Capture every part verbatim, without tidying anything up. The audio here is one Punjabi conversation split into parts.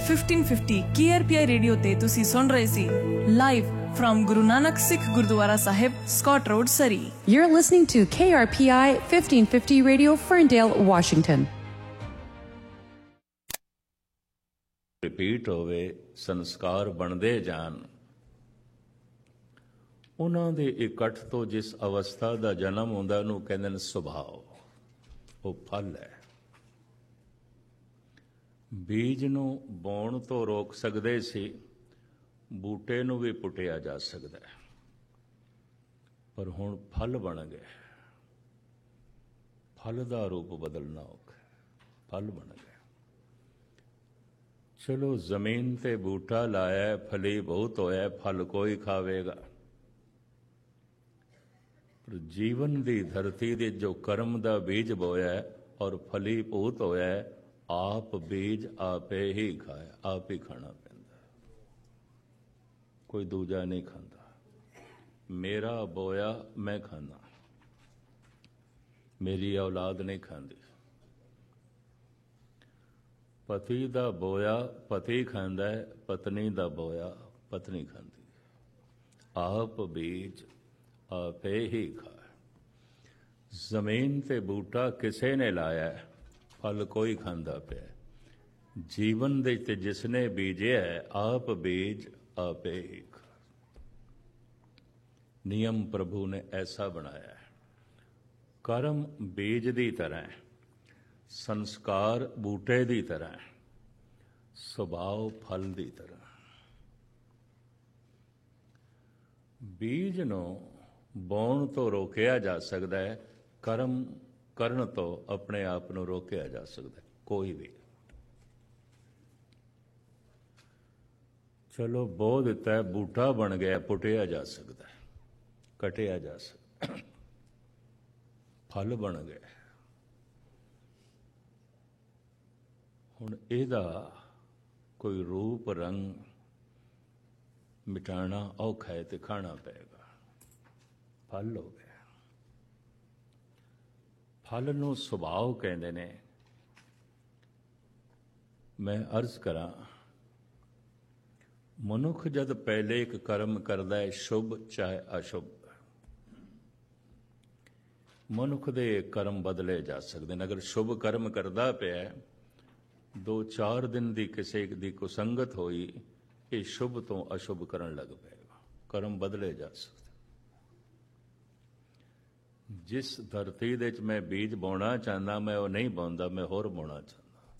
Fifteen fifty K R P ਆਈ ਰੇਡੀਓ ਤੇ ਤੁਸੀਂ ਸੁਣ ਰਹੇ ਸੀ live firm Guru Nanak Sikh Gurdwara Sahib, Scott road, Surrey. You're listening to K R P I fifteen fifty Radio, Ferndale, Washington. Repeat ਹੋਵੇ, ਸੰਸਕਾਰ ਬਣਦੇ ਜਾਣ। ਉਹਨਾਂ ਦੇ ਇਕੱਠ ਤੋਂ ਜਿਸ ਅਵਸਥਾ ਦਾ ਜਨਮ ਹੁੰਦਾ ਉਹਨੂੰ ਕਹਿੰਦੇ ਨੇ ਸੁਭਾਅ। ਉਹ ਫਲ ਹੈ। ਬੀਜ ਨੂੰ ਬੋਣ ਤੋਂ ਰੋਕ ਸਕਦੇ ਸੀ, ਬੂਟੇ ਨੂੰ ਵੀ ਪੁੱਟਿਆ ਜਾ ਸਕਦਾ ਹੈ, ਪਰ ਹੁਣ ਫਲ ਬਣ ਗਏ। ਫਲ ਦਾ ਰੂਪ ਬਦਲਣਾ ਔਖਾ, ਫਲ ਬਣ ਗਏ। ਚਲੋ ਜ਼ਮੀਨ ਤੇ ਬੂਟਾ ਲਾਇਆ, ਫਲੀ ਬਹੁਤ ਹੋਇਆ, ਫਲ ਕੋਈ ਖਾਵੇਗਾ। ਪਰ ਜੀਵਨ ਦੀ ਧਰਤੀ ਦੇ ਜੋ ਕਰਮ ਦਾ ਬੀਜ ਬੋਇਆ ਔਰ ਫਲੀ ਭੂਤ ਹੋਇਆ, ਆਪ ਬੀਜ ਆਪੇ ਹੀ ਖਾਇਆ, ਆਪ ਹੀ ਖਾਣਾ ਪੈਂਦਾ, ਕੋਈ ਦੂਜਾ ਨਹੀਂ ਖਾਂਦਾ। ਮੇਰਾ ਬੋਇਆ ਮੈਂ ਖਾਂਦਾ, ਮੇਰੀ ਔਲਾਦ ਨਹੀਂ ਖਾਂਦੀ। ਪਤੀ ਦਾ ਬੋਇਆ ਪਤੀ ਖਾਂਦਾ ਹੈ, ਪਤਨੀ ਦਾ ਬੋਇਆ ਪਤਨੀ ਖਾਂਦੀ ਹੈ। ਆਪ ਬੀਜ ਆਪੇ ਹੀ ਖਾਇਆ। ਜ਼ਮੀਨ ਤੇ ਬੂਟਾ ਕਿਸੇ ਨੇ ਲਾਇਆ, ਫਲ ਕੋਈ ਖਾਂਦਾ ਪਿਆ। ਜੀਵਨ ਦੇ ਤੇ ਜਿਸਨੇ ਬੀਜਿਆ, ਆਪ ਬੀਜ ਆਪੇ ਹੀ ਖਾ। ਨਿਯਮ ਪ੍ਰਭੂ ਨੇ ਐਸਾ ਬਣਾਇਆ। ਕਰਮ ਬੀਜ ਦੀ ਤਰ੍ਹਾਂ, ਸੰਸਕਾਰ ਬੂਟੇ ਦੀ ਤਰ੍ਹਾਂ, ਸੁਭਾਅ ਫਲ ਦੀ ਤਰ੍ਹਾਂ। ਬੀਜ ਨੂੰ ਬੋਣ ਤੋਂ ਰੋਕਿਆ ਜਾ ਸਕਦਾ ਹੈ, ਕਰਮ ਕਰਨ ਤੋਂ ਆਪਣੇ ਆਪ ਨੂੰ ਰੋਕਿਆ ਜਾ ਸਕਦਾ ਹੈ। ਕੋਈ ਵੀ ਚਲੋ ਬੋ ਦਿੱਤਾ, ਬੂਟਾ ਬਣ ਗਿਆ, ਪੁੱਟਿਆ ਜਾ ਸਕਦਾ ਹੈ, ਕਟਿਆ ਜਾ ਸਕਦਾ, ਫਲ ਬਣ ਗਿਆ। ਹੁਣ ਇਹਦਾ ਕੋਈ ਰੂਪ ਰੰਗ ਮਿਟਾਣਾ ਔਖਾ ਹੈ ਤੇ ਖਾਣਾ ਪਏਗਾ। ਫਲ ਹੋ ਗਿਆ। ਫਲ ਨੂੰ ਸੁਭਾਅ ਕਹਿੰਦੇ ਨੇ। ਮੈਂ ਅਰਜ਼ ਕਰਾਂ, ਮਨੁੱਖ ਜਦ ਪਹਿਲੇ ਇੱਕ ਕਰਮ ਕਰਦਾ ਹੈ, ਸ਼ੁਭ ਚਾਹੇ ਅਸ਼ੁਭ, ਮਨੁੱਖ ਦੇ ਕਰਮ ਬਦਲੇ ਜਾ ਸਕਦੇ ਨੇ। ਅਗਰ ਸ਼ੁਭ ਕਰਮ ਕਰਦਾ ਪਿਆ, ਦੋ ਚਾਰ ਦਿਨ ਦੀ ਕਿਸੇ ਦੀ ਕੁਸੰਗਤ ਹੋਈ, ਇਹ ਸ਼ੁਭ ਤੋਂ ਅਸ਼ੁਭ ਕਰਨ ਲੱਗ ਪਏਗਾ, ਕਰਮ ਬਦਲੇ ਜਾ ਸਕਦੇ। ਜਿਸ ਧਰਤੀ ਦੇ ਵਿੱਚ ਮੈਂ ਬੀਜ ਬੋਣਾ ਚਾਹੁੰਦਾ, ਮੈਂ ਉਹ ਨਹੀਂ ਬੋਂਦਾ, ਮੈਂ ਹੋਰ ਬੋਣਾ ਚਾਹੁੰਦਾ।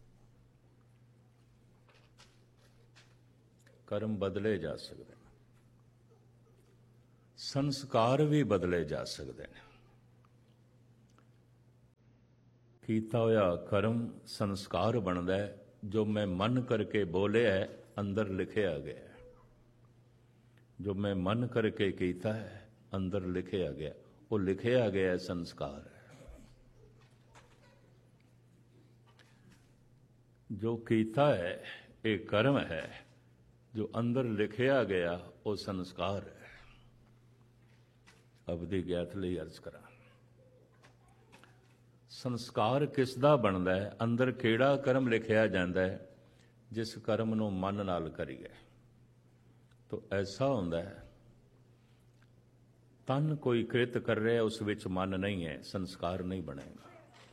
ਕਰਮ ਬਦਲੇ ਜਾ ਸਕਦੇ ਨੇ, ਸੰਸਕਾਰ ਵੀ ਬਦਲੇ ਜਾ ਸਕਦੇ ਨੇ। ਕੀਤਾ ਹੋਇਆ ਕਰਮ ਸੰਸਕਾਰ ਬਣਦਾ ਹੈ। ਜੋ ਮੈਂ ਮਨ ਕਰਕੇ ਬੋਲਿਆ, ਅੰਦਰ ਲਿਖਿਆ ਗਿਆ। ਜੋ ਮੈਂ ਮਨ ਕਰਕੇ ਕੀਤਾ ਹੈ, ਅੰਦਰ ਲਿਖਿਆ ਗਿਆ। ਉਹ ਲਿਖਿਆ ਗਿਆ ਸੰਸਕਾਰ ਹੈ। ਜੋ ਕੀਤਾ ਹੈ ਇਹ ਕਰਮ ਹੈ, ਜੋ ਅੰਦਰ ਲਿਖਿਆ ਗਿਆ ਉਹ ਸੰਸਕਾਰ ਹੈ। ਅਬਦੀ ਗਿਆਤ ਲਈ ਅਰਜ਼ ਕਰਾਂ, ਸੰਸਕਾਰ ਕਿਸ ਦਾ ਬਣਦਾ ਹੈ? ਅੰਦਰ ਕਿਹੜਾ ਕਰਮ ਲਿਖਿਆ ਜਾਂਦਾ ਹੈ? ਜਿਸ ਕਰਮ ਨੂੰ ਮਨ ਨਾਲ ਕਰੀਏ ਤਾਂ ਐਸਾ ਹੁੰਦਾ ਹੈ, ਤਨ ਕੋਈ ਕਿਰਤ ਕਰ ਰਿਹਾ, ਉਸ ਵਿੱਚ ਮਨ ਨਹੀਂ ਹੈ, ਸੰਸਕਾਰ ਨਹੀਂ ਬਣੇਗਾ।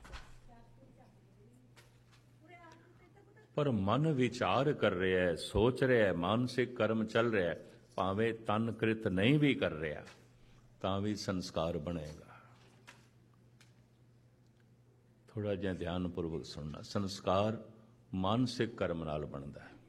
ਪਰ ਮਨ ਵਿਚਾਰ ਕਰ ਰਿਹਾ ਹੈ, ਸੋਚ ਰਿਹਾ ਹੈ, ਮਾਨਸਿਕ ਕਰਮ ਚੱਲ ਰਿਹਾ ਹੈ, ਭਾਵੇਂ ਤਨ ਕਿਰਤ ਨਹੀਂ ਵੀ ਕਰ ਰਿਹਾ ਤਾਂ ਵੀ ਸੰਸਕਾਰ ਬਣੇਗਾ। ਥੋੜਾ ਜਿਹਾ ਧਿਆਨਪੂਰਵਕ ਸੁਣਨਾ। ਸੰਸਕਾਰ ਮਾਨਸਿਕ ਕਰਮ ਨਾਲ ਬਣਦਾ ਹੈ।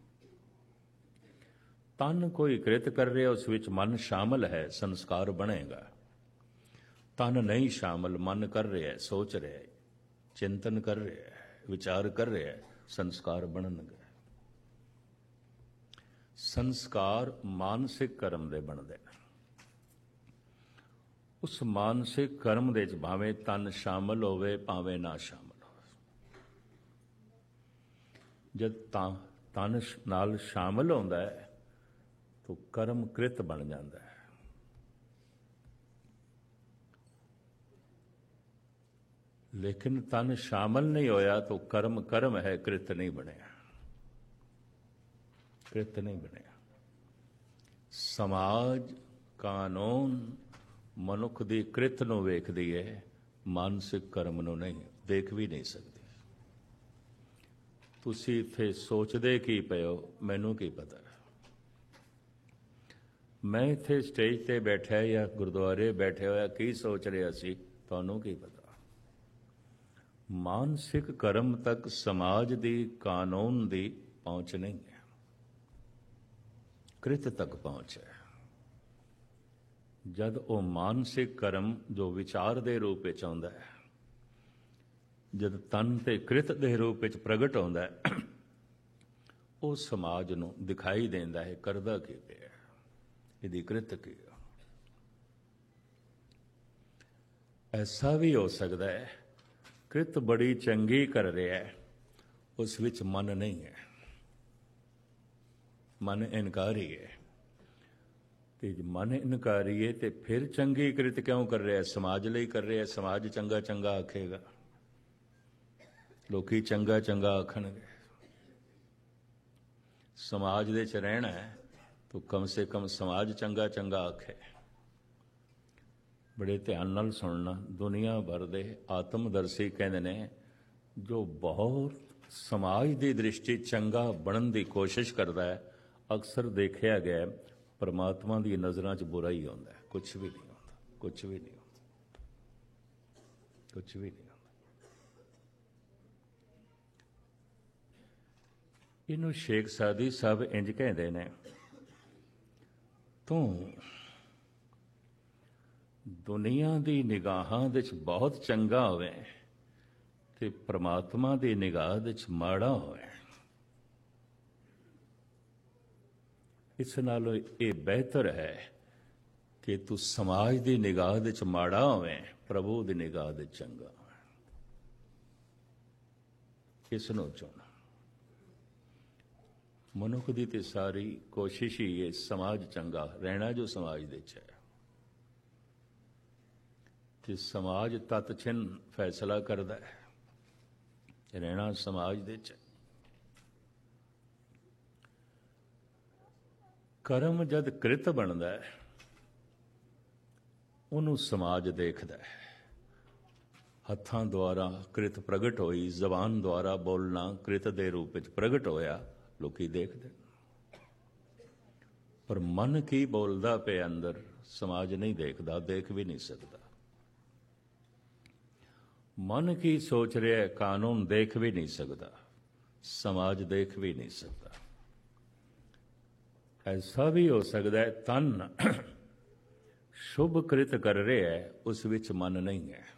ਤਨ ਕੋਈ ਕਿਰਤ ਕਰ ਰਿਹਾ, ਉਸ ਵਿੱਚ ਮਨ ਸ਼ਾਮਲ ਹੈ, ਸੰਸਕਾਰ ਬਣੇਗਾ। ਤਨ ਨਹੀਂ ਸ਼ਾਮਲ, ਮਨ ਕਰ ਰਿਹਾ, ਸੋਚ ਰਿਹਾ, ਚਿੰਤਨ ਕਰ ਰਿਹਾ, ਵਿਚਾਰ ਕਰ ਰਿਹਾ, ਸੰਸਕਾਰ ਬਣਨਗੇ। ਸੰਸਕਾਰ ਮਾਨਸਿਕ ਕਰਮ ਦੇ ਬਣਦੇ ਨੇ। ਉਸ ਮਾਨਸਿਕ ਕਰਮ ਦੇ ਵਿੱਚ ਭਾਵੇਂ ਤਨ ਸ਼ਾਮਲ ਹੋਵੇ, ਭਾਵੇਂ ਨਾ ਸ਼ਾਮਲ ਹੋਵੇ। ਜਦ ਤਾਂ ਤਨ ਨਾਲ ਸ਼ਾਮਲ ਹੁੰਦਾ ਹੈ ਤਾਂ ਕਰਮ ਕ੍ਰਿਤ ਬਣ ਜਾਂਦਾ ਹੈ। ਲੇਕਿਨ ਤਨ ਸ਼ਾਮਲ ਨਹੀਂ ਹੋਇਆ ਤਾਂ ਕਰਮ ਕਰਮ ਹੈ, ਕ੍ਰਿਤ ਨਹੀਂ ਬਣਿਆ। ਕ੍ਰਿਤ ਨਹੀਂ ਬਣਿਆ। ਸਮਾਜ ਕਾਨੂੰਨ ਮਨੁੱਖ ਦੀ ਕ੍ਰਿਤ ਨੂੰ ਵੇਖਦੀ ਹੈ, ਮਾਨਸਿਕ ਕਰਮ ਨੂੰ ਨਹੀਂ, ਦੇਖ ਵੀ ਨਹੀਂ ਸਕਦੀ। ਤੁਸੀਂ ਇੱਥੇ ਸੋਚਦੇ ਕੀ ਪਏ ਹੋ, ਮੈਨੂੰ ਕੀ ਪਤਾ। ਮੈਂ ਇੱਥੇ ਸਟੇਜ ਤੇ ਬੈਠਿਆ ਜਾਂ ਗੁਰਦੁਆਰੇ ਬੈਠੇ ਹੋਇਆ ਕੀ ਸੋਚ ਰਿਹਾ ਸੀ, ਤੁਹਾਨੂੰ ਕੀ ਪਤਾ। ਮਾਨਸਿਕ ਕਰਮ ਤੱਕ ਸਮਾਜ ਦੀ ਕਾਨੂੰਨ ਦੀ ਪਹੁੰਚ ਨਹੀਂ ਹੈ, ਕ੍ਰਿਤ ਤੱਕ ਪਹੁੰਚ ਹੈ। ਜਦ ਉਹ ਮਾਨਸਿਕ ਕਰਮ ਜੋ ਵਿਚਾਰ ਦੇ ਰੂਪ ਵਿੱਚ ਆਉਂਦਾ ਹੈ, ਜਦ ਤਨ ਤੇ ਕ੍ਰਿਤ ਦੇ ਰੂਪ ਵਿੱਚ ਪ੍ਰਗਟ ਆਉਂਦਾ ਹੈ, ਉਹ ਸਮਾਜ ਨੂੰ ਦਿਖਾਈ ਦਿੰਦਾ ਹੈ ਕਰਦਾ ਕੀ ਪਿਆ, ਇਹਦੀ ਕ੍ਰਿਤ ਕੀ। ਐਸਾ ਵੀ ਹੋ ਸਕਦਾ ਹੈ ਕ੍ਰਿਤ ਬੜੀ ਚੰਗੀ ਕਰ ਰਿਹਾ ਹੈ, ਉਸ ਵਿੱਚ ਮਨ ਨਹੀਂ ਹੈ, ਮਨ ਇਨਕਾਰੀ ਹੈ। ਤੇ ਜੇ ਮਨ ਇਨਕਾਰੀ ਹੈ ਤੇ ਫਿਰ ਚੰਗੀ ਕ੍ਰਿਤ ਕਿਉਂ ਕਰ ਰਿਹਾ? ਸਮਾਜ ਲਈ ਕਰ ਰਿਹਾ। ਸਮਾਜ ਚੰਗਾ ਚੰਗਾ ਆਖੇਗਾ, ਲੋਕੀ ਚੰਗਾ ਚੰਗਾ ਆਖਣਗੇ। ਸਮਾਜ ਦੇ ਚ ਰਹਿਣਾ ਹੈ ਤਾਂ ਕਮ ਸੇ ਕਮ ਸਮਾਜ ਚੰਗਾ ਚੰਗਾ ਆਖੇ। ਬੜੇ ਧਿਆਨ ਨਾਲ ਸੁਣਨਾ, ਦੁਨੀਆ ਭਰ ਦੇ ਆਤਮਦਰਸ਼ੀ ਕਹਿੰਦੇ ਨੇ ਜੋ ਬਹੁਤ ਸਮਾਜ ਦੀ ਦ੍ਰਿਸ਼ਟੀ ਚੰਗਾ ਬਣਨ ਦੀ ਕੋਸ਼ਿਸ਼ ਕਰਦਾ ਹੈ, ਅਕਸਰ ਦੇਖਿਆ ਗਿਆ ਪਰਮਾਤਮਾ ਦੀ ਨਜ਼ਰਾਂ 'ਚ ਬੁਰਾ ਹੀ ਆਉਂਦਾ, ਕੁਛ ਵੀ ਨਹੀਂ ਆਉਂਦਾ, ਕੁਛ ਵੀ ਨਹੀਂ ਆਉਂਦਾ, ਕੁਛ ਵੀ ਨਹੀਂ ਆਉਂਦਾ। ਇਹਨੂੰ ਸ਼ੇਖ ਸਾਦੀ ਸਾਹਿਬ ਇੰਜ ਕਹਿੰਦੇ ਨੇ, ਤੂੰ ਦੁਨੀਆ ਦੀ ਨਿਗਾਹਾਂ ਵਿੱਚ ਬਹੁਤ ਚੰਗਾ ਹੋਵੇ ਤੇ ਪ੍ਰਮਾਤਮਾ ਦੀ ਨਿਗਾਹ ਵਿੱਚ ਮਾੜਾ ਹੋਵੇ। ਇਸ ਨਾਲੋਂ ਇਹ ਬਿਹਤਰ ਹੈ ਕਿ ਤੂੰ ਸਮਾਜ ਦੀ ਨਿਗਾਹ ਵਿੱਚ ਮਾੜਾ ਹੋਵੇ, ਪ੍ਰਭੂ ਦੀ ਨਿਗਾਹ ਵਿੱਚ ਚੰਗਾ ਹੋਵੇ। ਇਸ ਨੂੰ ਚੁਣ। ਮਨੁੱਖ ਦੀ ਤੇ ਸਾਰੀ ਕੋਸ਼ਿਸ਼ ਹੀ ਹੈ ਸਮਾਜ ਚੰਗਾ ਰਹਿਣਾ, ਜੋ ਸਮਾਜ ਦੇ ਚ ਹੈ। ਤੇ ਸਮਾਜ ਤਤ ਛਿਨ ਫੈਸਲਾ ਕਰਦਾ ਹੈ, ਰਹਿਣਾ ਸਮਾਜ ਦੇ ਚ। ਕਰਮ ਜਦ ਕ੍ਰਿਤ ਬਣਦਾ ਹੈ, ਉਹਨੂੰ ਸਮਾਜ ਦੇਖਦਾ ਹੈ। ਹੱਥਾਂ ਦੁਆਰਾ ਕ੍ਰਿਤ ਪ੍ਰਗਟ ਹੋਈ, ਜ਼ਬਾਨ ਦੁਆਰਾ ਬੋਲਣਾ ਕ੍ਰਿਤ ਦੇ ਰੂਪ ਵਿੱਚ ਪ੍ਰਗਟ ਹੋਇਆ, ਲੋਕੀ ਦੇਖਦੇ। ਪਰ ਮਨ ਕੀ ਬੋਲਦਾ ਪਿਆ ਅੰਦਰ, ਸਮਾਜ ਨਹੀਂ ਦੇਖਦਾ, ਦੇਖ ਵੀ ਨਹੀਂ ਸਕਦਾ। ਮਨ ਕੀ ਸੋਚ ਰਿਹਾ, ਕਾਨੂੰਨ ਦੇਖ ਵੀ ਨਹੀਂ ਸਕਦਾ, ਸਮਾਜ ਦੇਖ ਵੀ ਨਹੀਂ ਸਕਦਾ। ਐਸਾ ਵੀ ਹੋ ਸਕਦਾ ਹੈ ਤਨ ਸ਼ੁਭ ਕ੍ਰਿਤ ਕਰ ਰਿਹਾ ਹੈ, ਉਸ ਵਿੱਚ ਮਨ ਨਹੀਂ ਹੈ,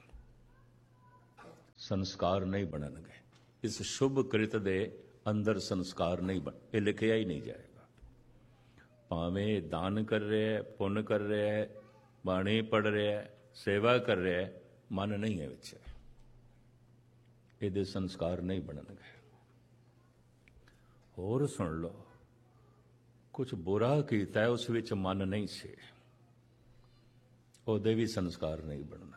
ਸੰਸਕਾਰ ਨਹੀਂ ਬਣਨਗੇ। ਇਸ ਸ਼ੁਭ ਕ੍ਰਿਤ ਦੇ ਅੰਦਰ ਸੰਸਕਾਰ ਨਹੀਂ ਬਣ, ਇਹ ਲਿਖਿਆ ਹੀ ਨਹੀਂ ਜਾਏਗਾ। ਭਾਵੇਂ ਦਾਨ ਕਰ ਰਿਹਾ ਹੈ, ਪੁੰਨ ਕਰ ਰਿਹਾ ਹੈ, ਬਾਣੀ ਪੜ੍ਹ ਰਿਹਾ ਹੈ, ਸੇਵਾ ਕਰ ਰਿਹਾ ਹੈ, ਮਨ ਨਹੀਂ ਹੈ ਵਿੱਚ, ਇਹਦੇ ਸੰਸਕਾਰ ਨਹੀਂ ਬਣਨਗੇ। ਹੋਰ ਸੁਣ ਲਓ, ਕੁਝ ਬੁਰਾ ਕੀਤਾ, ਉਸ ਵਿੱਚ ਮਨ ਨਹੀਂ ਸੀ, ਉਹਦੇ ਵੀ ਸੰਸਕਾਰ ਨਹੀਂ ਬਣਨਗੇ।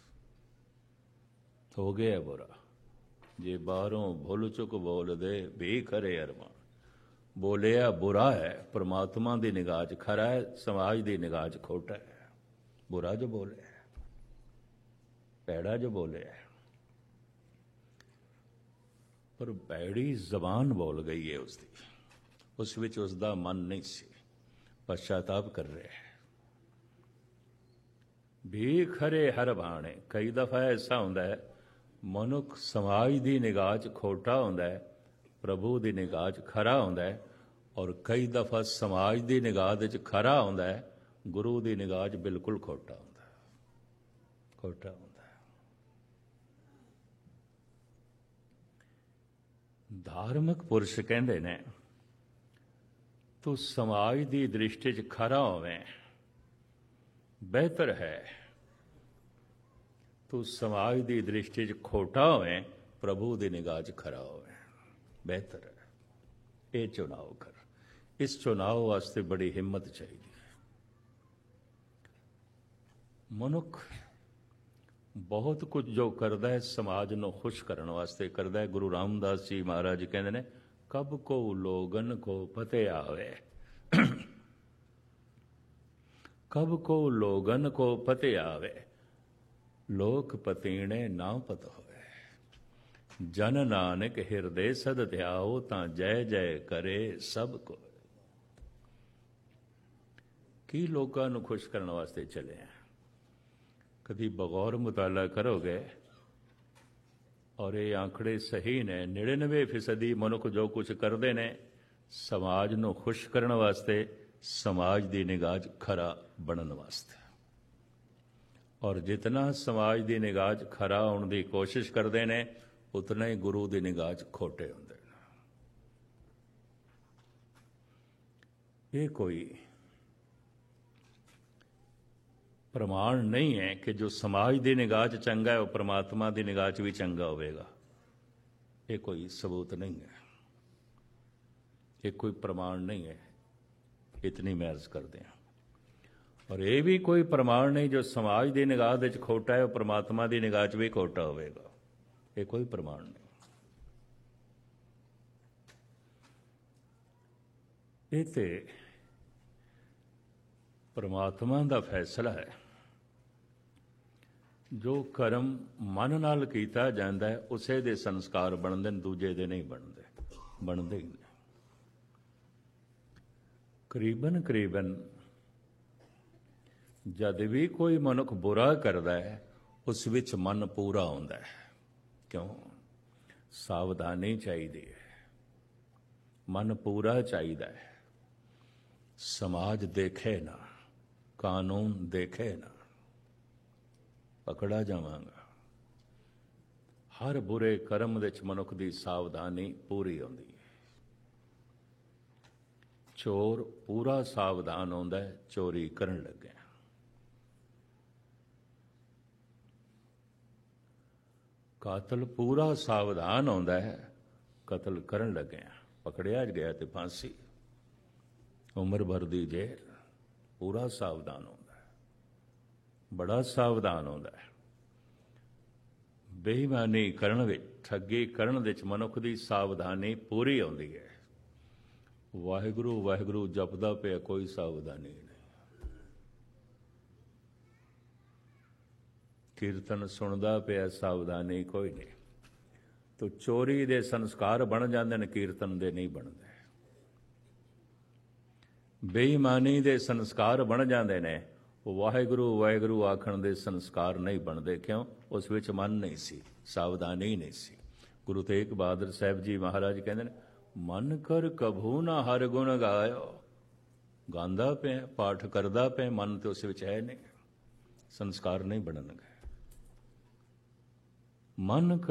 ਹੋ ਗਿਆ ਬੁਰਾ, ਜੇ ਬਾਹਰੋਂ ਭੁੱਲ ਚੁੱਕ ਬੋਲਦੇ ਵੀ ਖਰੇ ਅਰਮਾਨ। ਬੋਲਿਆ ਬੁਰਾ ਹੈ, ਪਰਮਾਤਮਾ ਦੀ ਨਿਗਾਹ 'ਚ ਖਰਾ ਹੈ, ਸਮਾਜ ਦੀ ਨਿਗਾਹ 'ਚ ਖੋਟਾ ਹੈ। ਬੁਰਾ ਜੋ ਬੋਲਿਆ, ਭੈੜਾ ਜੋ ਬੋਲਿਆ, ਪਰ ਭੈੜੀ ਜ਼ਬਾਨ ਬੋਲ ਗਈ ਹੈ ਉਸਦੀ, ਉਸ ਵਿੱਚ ਉਸਦਾ ਮਨ ਨਹੀਂ ਸੀ, ਪਛਤਾਪ ਕਰ ਰਿਹਾ ਹੈ। ਵੀ ਖਰੇ ਹਰ ਬਾਣੇ। ਕਈ ਦਫਾ ਐਸਾ ਹੁੰਦਾ ਹੈ ਮਨੁੱਖ ਸਮਾਜ ਦੀ ਨਿਗਾਹ 'ਚ ਖੋਟਾ ਹੁੰਦਾ ਹੈ, ਪ੍ਰਭੂ ਦੀ ਨਿਗਾਹ 'ਚ ਖਰਾ ਹੁੰਦਾ ਹੈ, ਔਰ ਕਈ ਦਫਾ ਸਮਾਜ ਦੀ ਨਿਗਾਹ ਦੇ 'ਚ ਖਰਾ ਹੁੰਦਾ ਹੈ, ਗੁਰੂ ਦੀ ਨਿਗਾਹ 'ਚ ਬਿਲਕੁਲ ਖੋਟਾ ਹੁੰਦਾ ਹੈ, ਖੋਟਾ ਹੁੰਦਾ ਹੈ। ਧਾਰਮਿਕ ਪੁਰਸ਼ ਕਹਿੰਦੇ ਨੇ ਤੂੰ ਸਮਾਜ ਦੀ ਦ੍ਰਿਸ਼ਟੀ 'ਚ ਖਰਾ ਹੋਵੇਂ, ਬਿਹਤਰ ਹੈ ਤੂੰ ਸਮਾਜ ਦੀ ਦ੍ਰਿਸ਼ਟੀ 'ਚ ਖੋਟਾ ਹੋਵੇਂ, ਪ੍ਰਭੂ ਦੀ ਨਿਗਾਹ 'ਚ ਖਰਾ ਹੋਵੇਂ, ਬਿਹਤਰ ਹੈ। ਇਹ ਚੁਣਾਵ ਕਰ। ਇਸ ਚੁਣਾਵ ਵਾਸਤੇ ਬੜੀ ਹਿੰਮਤ ਚਾਹੀਦੀ ਹੈ। ਮਨੁੱਖ ਬਹੁਤ ਕੁਝ ਜੋ ਕਰਦਾ ਹੈ ਸਮਾਜ ਨੂੰ ਖੁਸ਼ ਕਰਨ ਵਾਸਤੇ ਕਰਦਾ ਹੈ। ਗੁਰੂ ਰਾਮਦਾਸ ਜੀ ਮਹਾਰਾਜ ਕਹਿੰਦੇ ਨੇ कब को लोगन को पते आवे, कब को लोगन को पते आवे, लोक पतीणे ना पत होवे। जन नानक हिरदे सद ध्याओ, तां जय जय करे सब को। की लोगों ਨੂੰ खुश करने वास्ते चले हैं। कभी बगौर मुताला करोगे और ये आंकड़े सही ने, निन्यानवे फीसदी मनुख जो कुछ करते ने समाज ਨੂੰ खुश करने वास्ते, समाज की निगाह 'ਚ खरा बनने वास्ते। और जितना समाज की निगाह 'ਚ खरा होने की कोशिश करते हैं, उतना ही गुरु की निगाह 'ਚ खोटे होंदे ने। ये कोई प्रमाण नहीं है कि जो समाज की निगाह 'ਚ चंगा है वह परमात्मा की निगाह 'ਚ भी चंगा होवेगा। ये कोई सबूत नहीं है, ये कोई प्रमाण नहीं है। इतनी मैं अर्ज करते हैं। और ये भी कोई प्रमाण नहीं जो समाज की निगाह 'ਚ खोटा है वह परमात्मा की निगाह 'ਚ भी खोटा होवेगा। ये कोई प्रमाण नहीं। ये तो परमात्मा का फैसला है। जो कर्म मन नाल कीता जाता है उसे दे संस्कार बनते, दूजे दे नहीं बनते, बनते ही नहीं। करीबन करीबन जद भी कोई मनुख बुरा करता है उस विच मन पूरा होंदा है। क्यों? सावधानी चाहिए है, मन पूरा चाहिए है। समाज देखे ना, कानून देखे ना, पकड़ा जावांगा। हर बुरे कर्म विच मनुख की सावधानी पूरी होंदी है। चोर पूरा सावधान होंदा है चोरी करन लगे। कातल पूरा सावधान होंदा है कतल करन लगे। पकड़िया गया तो फांसी, उम्र भर दी जेल। पूरा सावधान होंदा है, बड़ा सावधान होंदा है। बेईमानी करन विच, ठगी करन विच मनुख की सावधानी पूरी होंदी है। वाहिगुरू वाहिगुरू जपदा पिया, कोई सावधानी नहीं। कीर्तन सुनदा पिया, सावधानी कोई नहीं। तो चोरी दे संस्कार बन जाते हैं, कीर्तन दे नहीं बनते। बेईमानी दे संस्कार बन जाते हैं, वाहिगुरू वाहिगुरू आखण दे संस्कार नहीं बनते। क्यों? उस विच मन नहीं सी, सावधानी नहीं सी। गुरु तेग बहादुर साहब जी महाराज कहते हैं, मन कर कभू ना हर गुण गायो। गांदा पे, पाठ करदा पे, मन तो उस विच है नहीं, संस्कार नहीं बननगे। मन